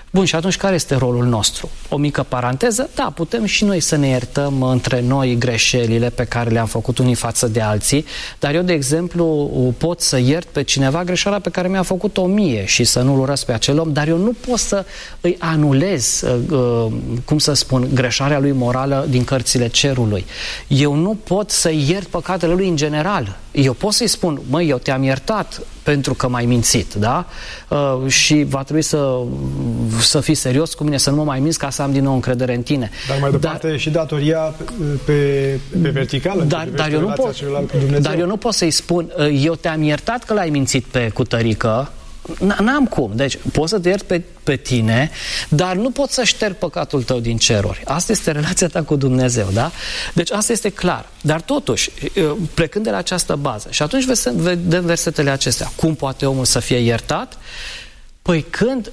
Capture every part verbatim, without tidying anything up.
Bun, și atunci care este rolul nostru? O mică paranteză? Da, putem și noi să ne iertăm între noi greșelile pe care le-am făcut unii față de alții, dar eu, de exemplu, pot să iert pe cineva greșeala pe care mi-a făcut-o mie și să nu-l urăsc pe acel om, dar eu nu pot să îi anulez, cum să spun, greșarea lui morală din cărțile cerului. Eu nu pot să iert păcatele lui în general. Eu pot să-i spun, măi, eu te-am iertat pentru că m-ai mințit, da? Uh, și va trebui să, să fii serios cu mine, să nu mă mai minți ca să am din nou încredere în tine. Dar mai departe dar, e și datoria pe, pe verticală. Dar, dar, eu nu pot, dar eu nu pot să-i spun, eu te-am iertat că l-ai mințit pe cutărică, n-am cum. Deci pot să te iert pe, pe tine, dar nu pot să șterg păcatul tău din ceruri. Asta este relația ta cu Dumnezeu, da? Deci asta este clar. Dar totuși, plecând de la această bază, și atunci vedem versetele acestea. Cum poate omul să fie iertat? Păi când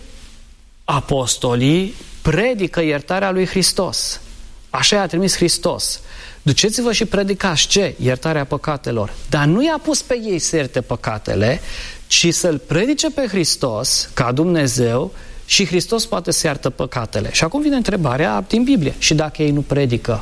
apostolii predică iertarea lui Hristos. Așa i-a trimis Hristos. Duceți-vă și predicați ce? Iertarea păcatelor. Dar nu i-a pus pe ei să ierte păcatele, ci să-L predice pe Hristos ca Dumnezeu și Hristos poate să iartă păcatele. Și acum vine întrebarea din Biblie. Și dacă ei nu predică,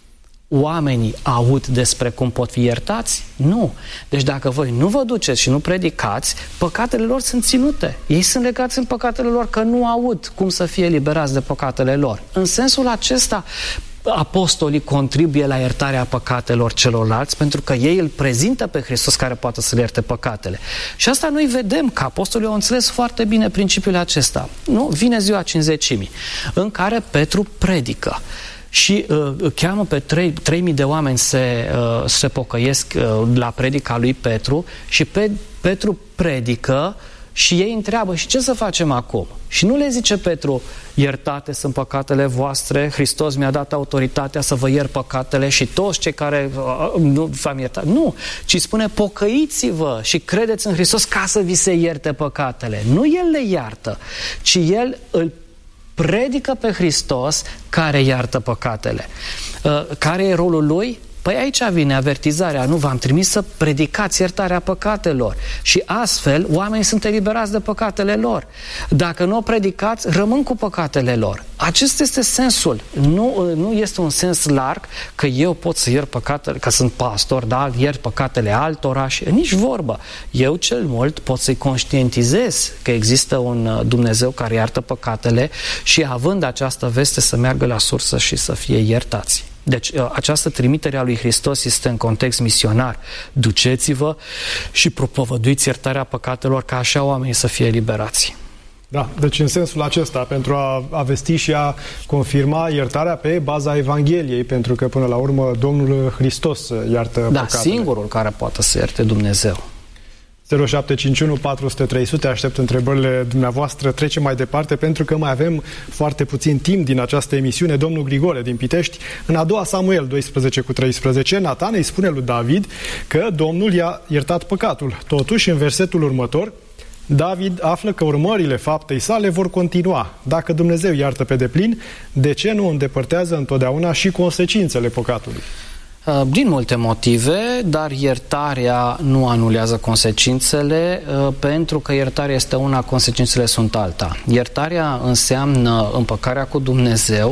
oamenii aud despre cum pot fi iertați? Nu. Deci dacă voi nu vă duceți și nu predicați, păcatele lor sunt ținute. Ei sunt legați în păcatele lor că nu aud cum să fie eliberați de păcatele lor. În sensul acesta, apostolii contribuie la iertarea păcatelor celorlalți pentru că ei îl prezintă pe Hristos care poate să le ierte păcatele. Și asta noi vedem că apostolii au înțeles foarte bine principiul acesta. Nu? Vine ziua Cincizecimii, în care Petru predică și uh, cheamă pe trei mii de oameni se, uh, se pocăiesc uh, la predica lui Petru și pe, Petru predică și ei întreabă, și ce să facem acum? Și nu le zice Petru, iertate sunt păcatele voastre, Hristos mi-a dat autoritatea să vă iert păcatele și toți cei care uh, nu v-am iertat. Nu, ci spune, pocăiți-vă și credeți în Hristos ca să vi se ierte păcatele. Nu El le iartă, ci El îl predică pe Hristos care iartă păcatele. Uh, care e rolul Lui? Păi aici vine avertizarea, nu v-am trimis să predicați iertarea păcatelor și astfel oamenii sunt eliberați de păcatele lor. Dacă nu o predicați, rămân cu păcatele lor. Acesta este sensul. Nu, nu este un sens larg că eu pot să iert păcatele, că sunt pastor, da, iert păcatele altora și nici vorbă. Eu cel mult pot să-i conștientizez că există un Dumnezeu care iartă păcatele și având această veste să meargă la sursă și să fie iertați. Deci această trimitere a lui Hristos este în context misionar. Duceți-vă și propovăduiți iertarea păcatelor ca așa oamenii să fie eliberați. Da, deci în sensul acesta, pentru a, a vesti și a confirma iertarea pe baza Evangheliei, pentru că până la urmă Domnul Hristos iartă da, păcatele. Singurul care poate să ierte Dumnezeu. zero șapte cinci unu patru zero zero trei zero zero, aștept întrebările dumneavoastră. Trecem mai departe pentru că mai avem foarte puțin timp din această emisiune. Domnul Grigore din Pitești, în a doua Samuel doisprezece cu treisprezece, Natan îi spune lui David că Domnul i-a iertat păcatul. Totuși, în versetul următor, David află că urmările faptei sale vor continua. Dacă Dumnezeu iartă pe deplin, de ce nu îndepărtează întotdeauna și consecințele păcatului? Din multe motive, dar iertarea nu anulează consecințele, pentru că iertarea este una, consecințele sunt alta. Iertarea înseamnă împăcarea cu Dumnezeu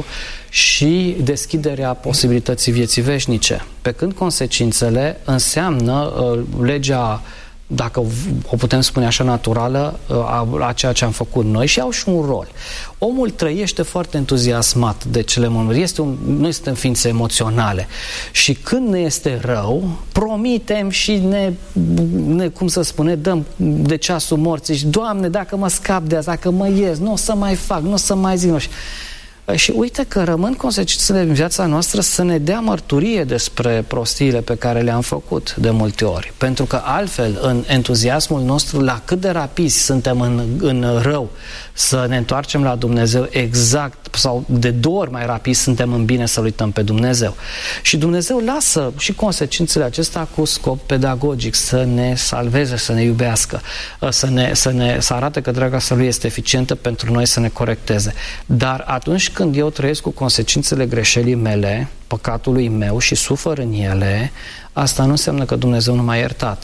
și deschiderea posibilității vieții veșnice, pe când consecințele înseamnă legea, dacă o putem spune așa, naturală, a ceea ce am făcut noi și au și un rol. Omul trăiește foarte entuziasmat de cele mănuri. Este un, noi suntem ființe emoționale și când ne este rău, promitem și ne, ne cum să spune, dăm de ceasul morții și, Doamne, dacă mă scap de azi, dacă mă ies, nu o să mai fac, nu o să mai zic, nu știu. Și uite că rămân consecințele în viața noastră să ne dea mărturie despre prostiile pe care le-am făcut de multe ori. Pentru că altfel, în entuziasmul nostru, la cât de rapizi suntem în, în rău să ne întoarcem la Dumnezeu, exact, sau de două ori mai rapid suntem în bine să-L uităm pe Dumnezeu. Și Dumnezeu lasă și consecințele acestea cu scop pedagogic, să ne salveze, să ne iubească, să, ne, să, ne, să arate că dragostea Lui este eficientă pentru noi, să ne corecteze. Dar atunci când eu trăiesc cu consecințele greșelii mele, păcatului meu și sufăr în ele, asta nu înseamnă că Dumnezeu nu m-a iertat.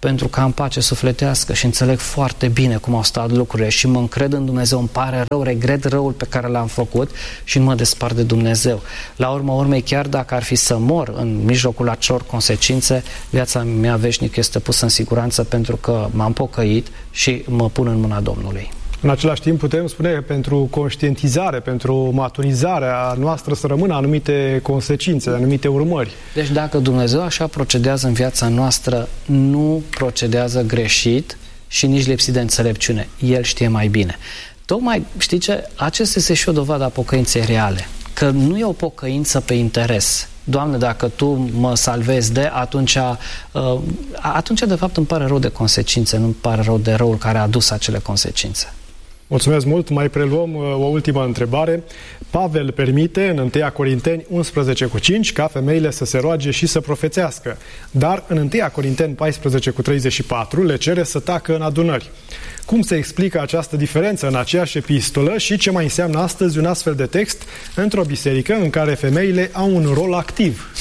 pentru că am pace sufletească și înțeleg foarte bine cum au stat lucrurile și mă încred în Dumnezeu, îmi pare rău, regret răul pe care l-am făcut și nu mă despart de Dumnezeu. La urma urmei, chiar dacă ar fi să mor în mijlocul acelor consecințe, viața mea veșnică este pusă în siguranță pentru că m-am pocăit și mă pun în mâna Domnului. În același timp putem spune că pentru conștientizare, pentru maturizarea noastră să rămână anumite consecințe, anumite urmări. Deci dacă Dumnezeu așa procedează în viața noastră, nu procedează greșit și nici lipsit de înțelepciune. El știe mai bine. Tocmai, știi ce? Acesta este și o dovadă a pocăinței reale. Că nu e o pocăință pe interes. Doamne, dacă Tu mă salvezi de, atunci, uh, atunci de fapt îmi pare rău de consecințe, nu îmi pare rău de răul care a adus acele consecințe. Mulțumesc mult. Mai preluăm uh, o ultimă întrebare. Pavel permite în întâi Corinteni unsprezece cu cinci ca femeile să se roage și să profețească, dar în întâi Corinteni paisprezece cu treizeci și patru le cere să tacă în adunări. Cum se explică această diferență în aceeași epistolă și ce mai înseamnă astăzi un astfel de text într-o biserică în care femeile au un rol activ?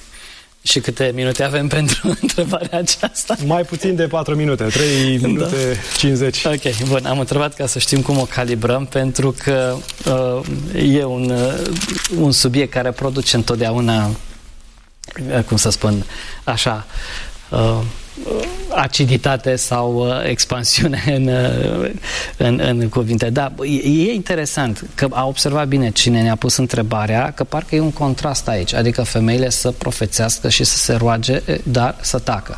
Și câte minute avem pentru întrebarea aceasta? Mai puțin de patru minute, trei minute cincizeci. Ok, bun, am întrebat ca să știm cum o calibrăm, pentru că uh, e un, uh, un subiect care produce întotdeauna, uh, cum să spun, așa, uh, aciditate sau uh, expansiune în, uh, în, în cuvinte. Da, e interesant că a observat bine cine ne-a pus întrebarea, că parcă e un contrast aici, adică femeile să profețească și să se roage, dar să tacă.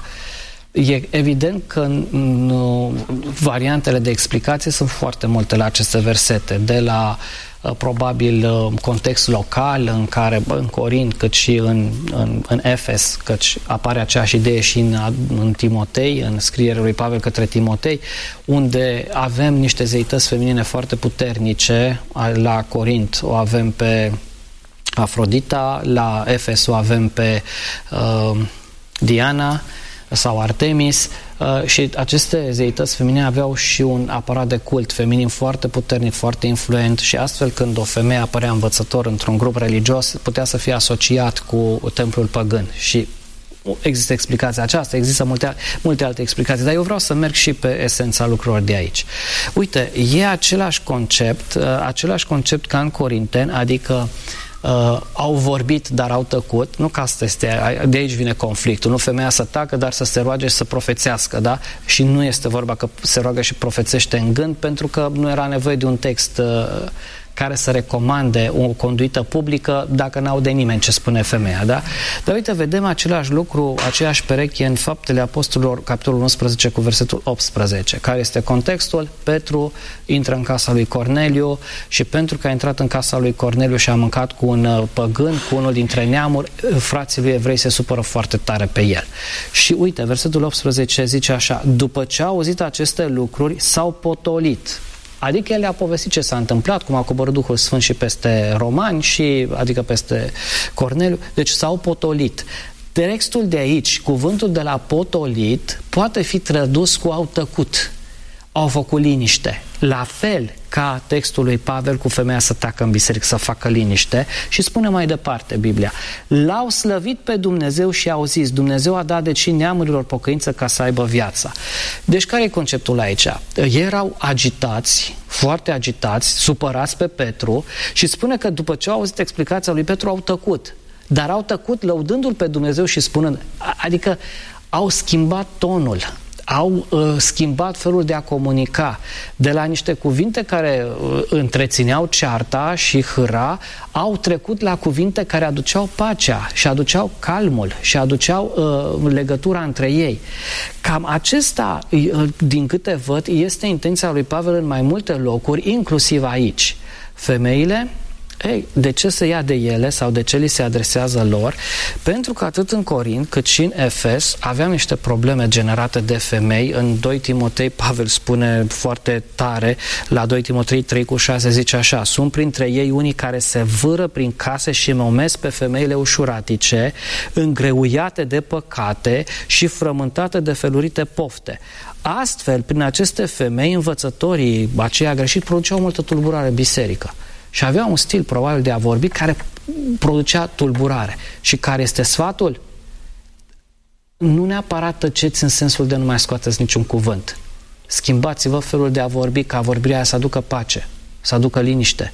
E evident că nu, variantele de explicație sunt foarte multe la aceste versete, de la probabil context local în care în Corint, cât și în, în, în Efes, căci apare aceeași idee și în, în Timotei, în scrierea lui Pavel către Timotei, unde avem niște zeități feminine foarte puternice. La Corint o avem pe Afrodita, la Efes o avem pe uh, Diana sau Artemis, uh, și aceste zeități feminine aveau și un aparat de cult feminin foarte puternic, foarte influent, și astfel când o femeie apărea învățător într-un grup religios, putea să fie asociat cu templul păgân. Și există explicația aceasta, există multe, multe alte explicații, dar eu vreau să merg și pe esența lucrurilor de aici. Uite, e același concept, uh, același concept ca în Corinteni, adică Uh, au vorbit, dar au tăcut. Nu că asta este, de aici vine conflictul. Nu femeia să tacă, dar să se roage și să profețească, da? Și nu este vorba că se roagă și profețește în gând, pentru că nu era nevoie de un text uh, care să recomande o conduită publică dacă n-aude nimeni ce spune femeia, da? Dar uite, vedem același lucru, aceeași pereche în Faptele Apostolilor, capitolul unsprezece cu versetul optsprezece. Care este contextul? Petru intră în casa lui Corneliu și pentru că a intrat în casa lui Corneliu și a mâncat cu un păgân, cu unul dintre neamuri, frații lui evrei se supără foarte tare pe el. Și uite, versetul optsprezece zice așa: după ce au auzit aceste lucruri, s-au potolit. Adică el le-a povestit ce s-a întâmplat, cum a coborât Duhul Sfânt și peste romani, și, adică peste Corneliu. Deci s-au potolit. Textul de aici, cuvântul de la potolit, poate fi tradus cu au tăcut. Au făcut liniște. La fel ca textul lui Pavel cu femeia să tacă în biserică, să facă liniște, și spune mai departe Biblia: l-au slăvit pe Dumnezeu și au zis: Dumnezeu a dat deci neamurilor pocăință ca să aibă viața. Deci care e conceptul aici? Ei erau agitați, foarte agitați, supărați pe Petru, și spune că după ce au auzit explicația lui Petru au tăcut. Dar au tăcut lăudându-l pe Dumnezeu și spunând, adică au schimbat tonul, au uh, schimbat felul de a comunica. De la niște cuvinte care uh, întrețineau cearta și hâra, au trecut la cuvinte care aduceau pacea și aduceau calmul și aduceau uh, legătura între ei. Cam acesta, uh, din câte văd, este intenția lui Pavel în mai multe locuri, inclusiv aici. Femeile, ei, de ce se ia de ele sau de ce li se adresează lor? Pentru că atât în Corint cât și în Efes aveam niște probleme generate de femei. În doi Timotei Pavel spune foarte tare, la doi Timotei trei cu șase zice așa: sunt printre ei unii care se vâră prin case și momesc pe femeile ușuratice, îngreuiate de păcate și frământate de felurite pofte. Astfel, prin aceste femei, învățătorii aceia greșit produceau multă tulburare în biserică. Și avea un stil probabil de a vorbi care producea tulburare. Și care este sfatul? nu neapărat tăceți în sensul de nu mai scoateți niciun cuvânt. Schimbați-vă felul de a vorbi, ca vorbirea aia să aducă pace, să aducă liniște.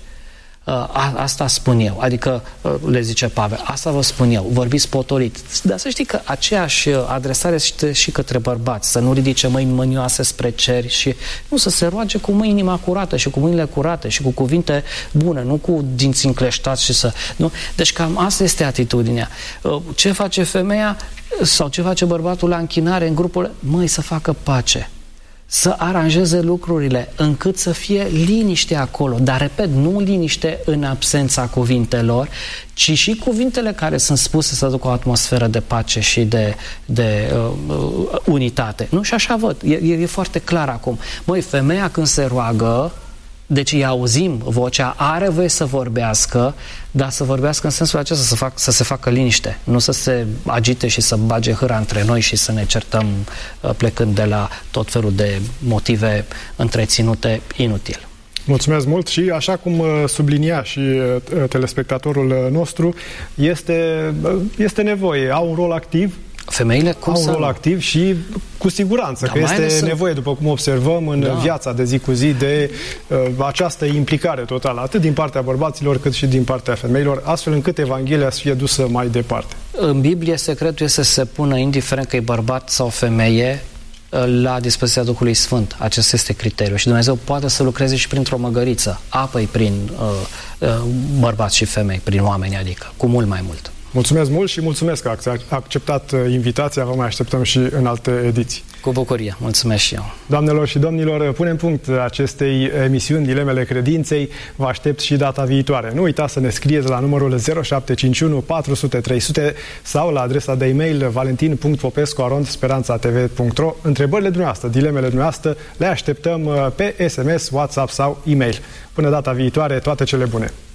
A, asta spun eu, adică le zice Pavel, asta vă spun eu, vorbiți potolit. Dar să știi că aceeași adresare este și către bărbați, să nu ridice mâini mânioase spre cer și nu, să se roage cu mâini inima curată și cu mâinile curate și cu cuvinte bune, nu cu dinți încleștați și să... Nu? Deci cam asta este atitudinea. Ce face femeia sau ce face bărbatul la închinare în grupul? Măi, să facă pace, să aranjeze lucrurile încât să fie liniște acolo, dar repet, nu liniște în absența cuvintelor, ci și cuvintele care sunt spuse să ducă o atmosferă de pace și de, de uh, unitate. Nu? Și așa văd, e, e foarte clar acum. Măi, femeia când se roagă, deci îi auzim vocea, are voie să vorbească, dar să vorbească în sensul acesta, să, fac, să se facă liniște, nu să se agite și să bage hâra între noi și să ne certăm plecând de la tot felul de motive întreținute inutil. Mulțumesc mult și așa cum sublinia și telespectatorul nostru, este, este nevoie, au un rol activ. Femeile cum au un să... rol activ și cu siguranță, da, că este ales... nevoie, după cum observăm în da. viața de zi cu zi, de uh, această implicare totală, atât din partea bărbaților cât și din partea femeilor, astfel încât Evanghelia să fie dusă mai departe. În Biblie secretul este să se pună, indiferent că e bărbat sau femeie, la dispoziția Duhului Sfânt. Acesta este criteriul. Și Dumnezeu poate să lucreze și printr-o măgăriță, apă-i prin uh, uh, bărbați și femei, prin oameni, adică, cu mult mai mult. Mulțumesc mult și mulțumesc că ați acceptat invitația. Vă mai așteptăm și în alte ediții. Cu bucurie. Mulțumesc și eu. Doamnelor și domnilor, punem punct acestei emisiuni Dilemele Credinței. Vă aștept și data viitoare. Nu uitați să ne scrieți la numărul zero șapte cinci unu patru zero zero trei zero zero sau la adresa de e-mail valentin punct popescu arond speranța t v punct ro. Întrebările dumneavoastră, dilemele dumneavoastră, le așteptăm pe S M S, WhatsApp sau e-mail. Până data viitoare, toate cele bune!